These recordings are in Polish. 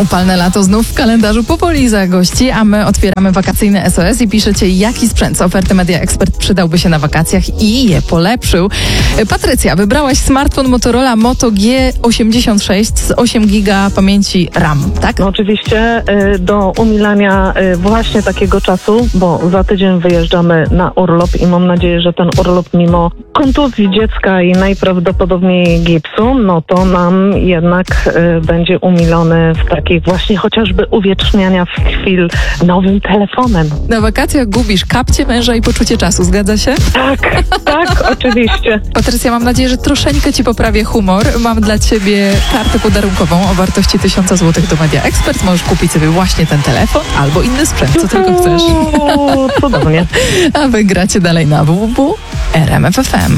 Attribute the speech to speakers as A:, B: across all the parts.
A: Upalne lato znów w kalendarzu powoli zagości, a my otwieramy wakacyjny SOS i piszecie, jaki sprzęt z oferty Media Expert przydałby się na wakacjach i je polepszył. Patrycja, wybrałaś smartfon Motorola Moto G86 z 8 GB pamięci RAM, tak?
B: No oczywiście do umilania właśnie takiego czasu, bo za tydzień wyjeżdżamy na urlop i mam nadzieję, że ten urlop mimo kontuzji dziecka i najprawdopodobniej gipsu, no to nam jednak będzie umilony w takich właśnie chociażby uwieczniania chwil nowym telefonem.
A: Na wakacjach gubisz kapcie męża i poczucie czasu, zgadza się?
B: Tak, oczywiście.
A: Patrycja, mam nadzieję, że troszeczkę ci poprawię humor. Mam dla ciebie kartę podarunkową o wartości 1000 zł do Media Expert. Możesz kupić sobie właśnie ten telefon albo inny sprzęt, co tylko chcesz.
B: Cudownie.
A: A wy gracie dalej na www.rmf.fm.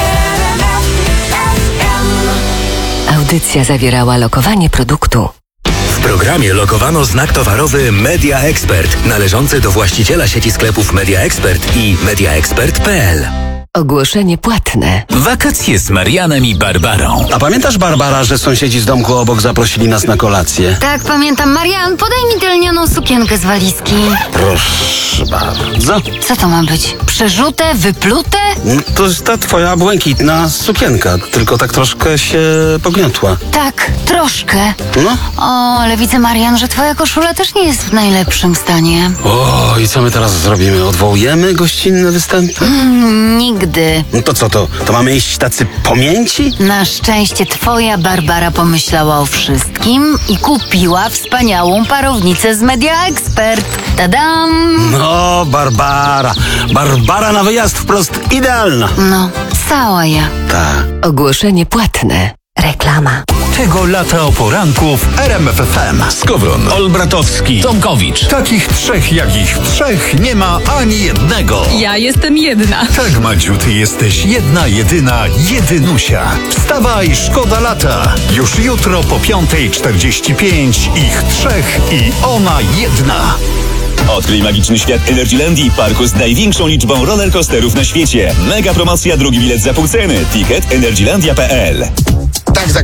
C: Audycja zawierała lokowanie produktu.
D: W programie lokowano znak towarowy Media Expert, należący do właściciela sieci sklepów Media Expert i mediaexpert.pl.
C: Ogłoszenie płatne.
D: Wakacje z Marianem i Barbarą.
E: A pamiętasz, Barbara, że sąsiedzi z domku obok zaprosili nas na kolację?
F: Tak, pamiętam. Marian, podaj mi tę lnianą sukienkę z walizki.
E: Proszę bardzo.
F: Co to ma być? Przerzute? Wyplute?
E: To jest ta twoja błękitna sukienka, tylko tak troszkę się pogniotła.
F: Tak, troszkę.
E: No?
F: O, ale widzę, Marian, że twoja koszula też nie jest w najlepszym stanie.
E: O, i co my teraz zrobimy? Odwołujemy gościnne występy?
F: Nigdy.
E: No to co to? To mamy iść tacy pomięci?
F: Na szczęście twoja Barbara pomyślała o wszystkim i kupiła wspaniałą parownicę z Media Expert. Tadam!
E: No, Barbara. Barbara na wyjazd wprost idealna.
F: No, cała ja.
E: Tak.
C: Ogłoszenie płatne. Reklama.
G: Tego lata o poranku w RMF FM.
D: Skowron, Olbratowski, Tomkowicz.
G: Takich trzech jak ich trzech nie ma ani jednego.
A: Ja jestem jedna.
G: Tak, Madziu, ty jesteś jedna, jedyna, jedynusia. Wstawaj, szkoda lata. Już jutro po 5:45 ich trzech i ona jedna.
H: Odkryj magiczny świat Energylandii, parku z największą liczbą rollercoasterów na świecie. Mega promocja, drugi bilet za pół ceny. Ticket energylandia.pl.
E: Tak,